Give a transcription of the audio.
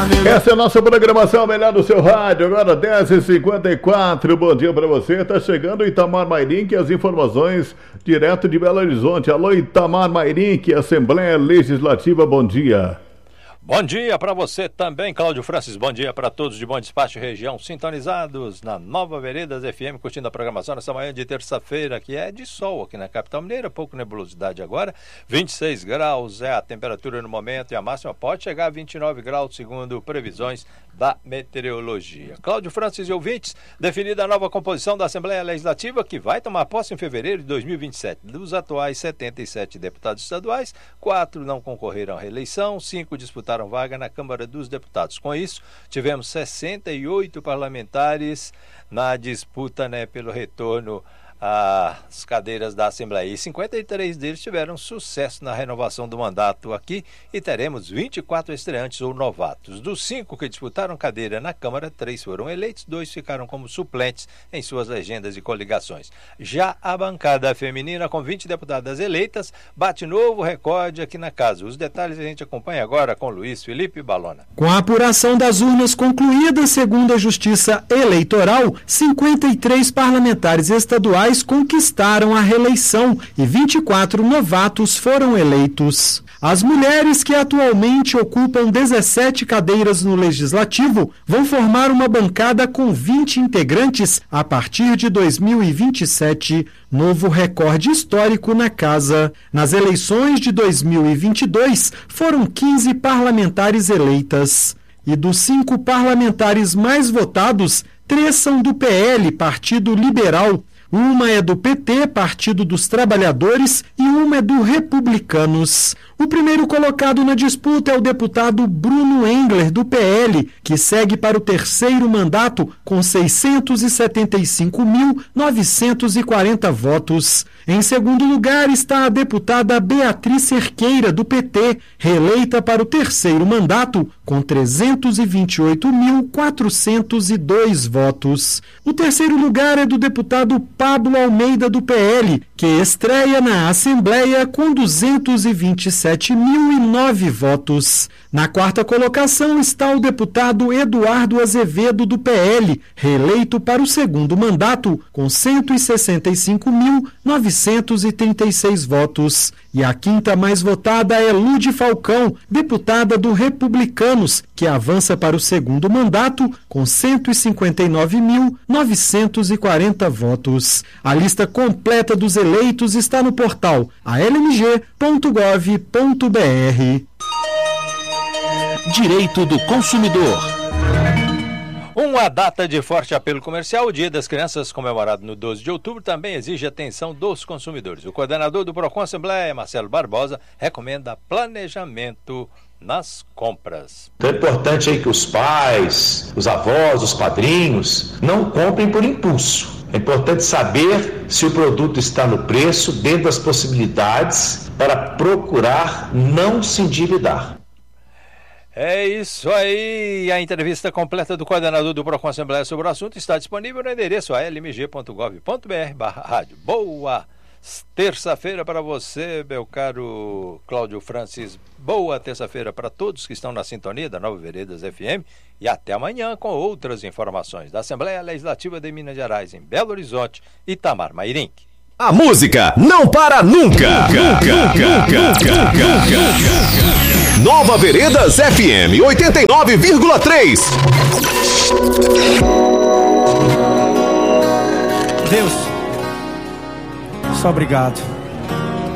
Essa é a nossa programação, melhor do seu rádio, agora 10h54, bom dia pra você, tá chegando o Itamar Mairink, as informações direto de Belo Horizonte. Alô Itamar Mairink, Assembleia Legislativa, bom dia. Bom dia para você também, Cláudio Francis. Bom dia para todos de Bom Despacho região, sintonizados na Nova Veredas FM, curtindo a programação nessa manhã de terça-feira, que é de sol aqui na capital mineira, pouco nebulosidade agora. 26 graus é a temperatura no momento e a máxima pode chegar a 29 graus, segundo previsões da meteorologia. Cláudio Francis e ouvintes, definida a nova composição da Assembleia Legislativa, que vai tomar posse em fevereiro de 2027. Dos atuais 77 deputados estaduais, 4 não concorreram à reeleição, 5 disputaram vaga na Câmara dos Deputados. Com isso, tivemos 68 parlamentares na disputa, pelo retorno às cadeiras da Assembleia. E 53 deles tiveram sucesso na renovação do mandato aqui e teremos 24 estreantes ou novatos. Dos 5 que disputaram cadeira na Câmara, 3 foram eleitos, 2 ficaram como suplentes em suas legendas e coligações. Já a bancada feminina, com 20 deputadas eleitas, bate novo recorde aqui na casa. Os detalhes a gente acompanha agora com Luiz Felipe Balona. Com a apuração das urnas concluída, segundo a Justiça Eleitoral, 53 parlamentares estaduais conquistaram a reeleição e 24 novatos foram eleitos. As mulheres que atualmente ocupam 17 cadeiras no Legislativo vão formar uma bancada com 20 integrantes a partir de 2027, novo recorde histórico na casa. Nas eleições de 2022, foram 15 parlamentares eleitas. E dos 5 parlamentares mais votados, 3 são do PL, Partido Liberal. Uma é do PT, Partido dos Trabalhadores, e uma é do Republicanos. O primeiro colocado na disputa é o deputado Bruno Engler, do PL, que segue para o terceiro mandato com 675.940 votos. Em segundo lugar está a deputada Beatriz Cerqueira, do PT, reeleita para o terceiro mandato com 328.402 votos. O terceiro lugar é do deputado Pablo Almeida, do PL, que estreia na Assembleia com 227.009 votos. Na quarta colocação está o deputado Eduardo Azevedo, do PL, reeleito para o segundo mandato com 165.936 votos. E a quinta mais votada é Lude Falcão, deputada do Republicanos, que avança para o segundo mandato com 159.940 votos. A lista completa dos eleitos está no portal almg.gov.br. Direito do consumidor. Uma data de forte apelo comercial, o Dia das Crianças, comemorado no 12 de outubro, também exige a atenção dos consumidores. O coordenador do Procon Assembleia, Marcelo Barbosa, recomenda planejamento nas compras. Então é importante aí que os pais, os avós, os padrinhos não comprem por impulso. É importante saber se o produto está no preço, dentro das possibilidades, para procurar não se endividar. É isso aí, a entrevista completa do coordenador do Procon Assembleia sobre o assunto está disponível no endereço almg.gov.br/rádio. Boa terça-feira para você, meu caro Cláudio Francis. Boa terça-feira para todos que estão na sintonia da Nova Veredas FM e até amanhã com outras informações da Assembleia Legislativa de Minas Gerais em Belo Horizonte, Itamar Mairink. A música não para nunca. Nova Veredas FM 89,3. Deus, só obrigado.